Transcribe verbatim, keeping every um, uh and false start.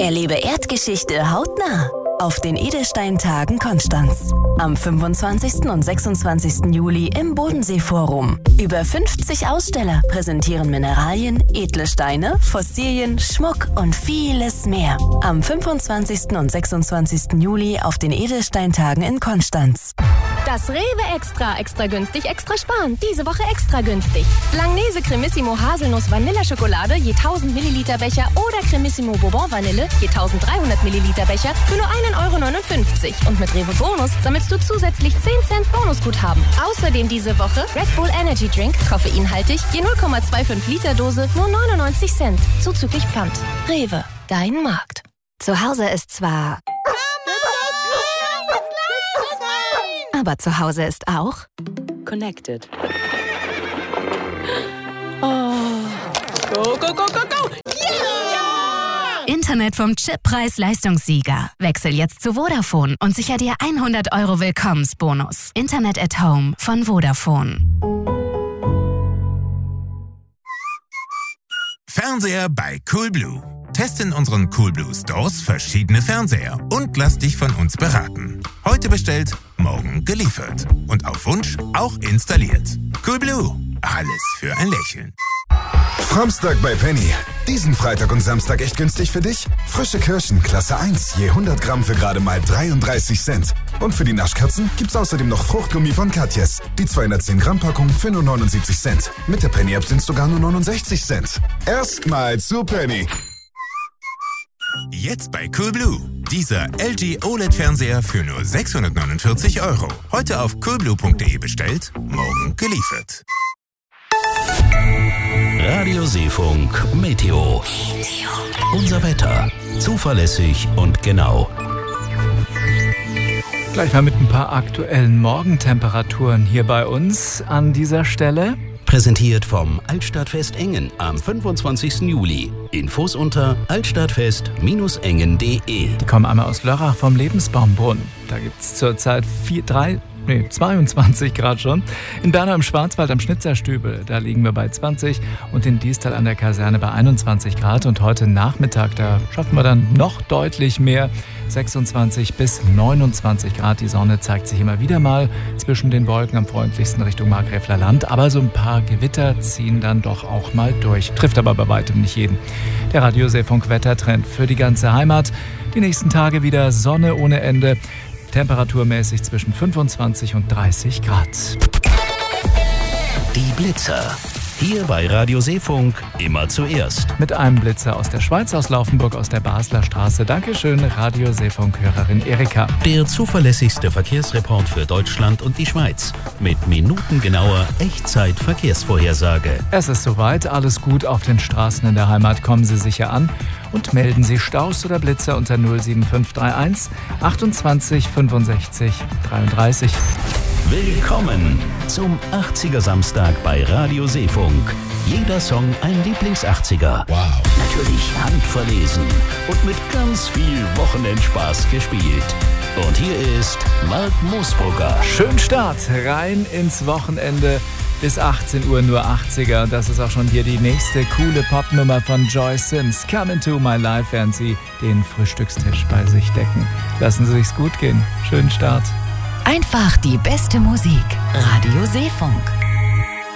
Erlebe Erdgeschichte hautnah auf den Edelsteintagen Konstanz. Am fünfundzwanzigsten und sechsundzwanzigsten Juli im Bodensee-Forum. Über fünfzig Aussteller präsentieren Mineralien, edle Steine, Fossilien, Schmuck und vieles mehr. Am fünfundzwanzigsten und sechsundzwanzigsten Juli auf den Edelsteintagen in Konstanz. Das Rewe Extra, extra günstig, extra sparen. Diese Woche extra günstig. Langnese Cremissimo Haselnuss Vanilleschokolade je tausend Milliliter Becher oder Cremissimo Bourbon Vanille je dreizehnhundert Milliliter Becher für nur ein Euro neunundfünfzig. Und mit Rewe Bonus sammelst du zusätzlich zehn Cent Bonusguthaben. Außerdem diese Woche Red Bull Energy Drink, koffeinhaltig, je null Komma fünfundzwanzig Liter Dose, nur neunundneunzig Cent. Zuzüglich Pfand. Rewe, dein Markt. Zu Hause ist zwar... Aber zu Hause ist auch Connected. Oh. Go, go, go, go, go! Yeah! Internet vom Chip Preis-Leistungssieger. Wechsel jetzt zu Vodafone und sicher dir hundert Euro Willkommensbonus. Internet at Home von Vodafone. Fernseher bei Coolblue. Teste in unseren Coolblue Stores verschiedene Fernseher und lass dich von uns beraten. Heute bestellt, morgen geliefert. Und auf Wunsch auch installiert. Coolblue. Alles für ein Lächeln. Framstag bei Penny. Diesen Freitag und Samstag echt günstig für dich? Frische Kirschen, Klasse eins, je hundert Gramm für gerade mal dreiunddreißig Cent. Und für die Naschkatzen gibt's außerdem noch Fruchtgummi von Katjes. Die zweihundertzehn Gramm Packung für nur neunundsiebzig Cent. Mit der Penny-App sind's sogar nur neunundsechzig Cent. Erstmal zu Penny. Jetzt bei Coolblue. Dieser L G O L E D-Fernseher für nur sechshundertneunundvierzig Euro. Heute auf coolblue punkt de bestellt, morgen geliefert. Radio Seefunk Meteo. Unser Wetter. Zuverlässig und genau. Gleich mal mit ein paar aktuellen Morgentemperaturen hier bei uns an dieser Stelle. Präsentiert vom Altstadtfest Engen am fünfundzwanzigsten Juli. Infos unter altstadtfest Bindestrich engen punkt de. Die kommen einmal aus Lörrach vom Lebensbaumbrunnen. Da gibt es zurzeit vier, drei, nee, zweiundzwanzig Grad schon. In Bernau im Schwarzwald am Schnitzerstübel, da liegen wir bei zwanzig. Und in Diestal an der Kaserne bei einundzwanzig Grad. Und heute Nachmittag, da schaffen wir dann noch deutlich mehr. sechsundzwanzig bis neunundzwanzig Grad. Die Sonne zeigt sich immer wieder mal zwischen den Wolken, am freundlichsten Richtung Markgräfler Land. Aber so ein paar Gewitter ziehen dann doch auch mal durch. Trifft aber bei weitem nicht jeden. Der Radio Seefunk Wettertrend für die ganze Heimat. Die nächsten Tage wieder Sonne ohne Ende. Temperaturmäßig zwischen fünfundzwanzig und dreißig Grad. Die Blitzer. Hier bei Radio Seefunk immer zuerst. Mit einem Blitzer aus der Schweiz, aus Laufenburg, aus der Basler Straße. Dankeschön, Radio Seefunk-Hörerin Erika. Der zuverlässigste Verkehrsreport für Deutschland und die Schweiz. Mit minutengenauer Echtzeit-Verkehrsvorhersage. Es ist soweit, alles gut auf den Straßen in der Heimat. Kommen Sie sicher an und melden Sie Staus oder Blitzer unter null sieben fünf drei eins achtundzwanzig fünfundsechzig dreiunddreißig. Willkommen zum achtziger Samstag bei Radio Seefunk. Jeder Song ein Lieblings-achtziger. Wow. Natürlich handverlesen und mit ganz viel Wochenendspaß gespielt. Und hier ist Mark Moosbrugger. Schön Start rein ins Wochenende. Bis achtzehn Uhr nur achtziger. Das ist auch schon hier die nächste coole Popnummer von Joyce Sims. Come into my life, während Sie den Frühstückstisch bei sich decken. Lassen Sie sich's gut gehen. Schönen Start. Einfach die beste Musik. Radio Seefunk.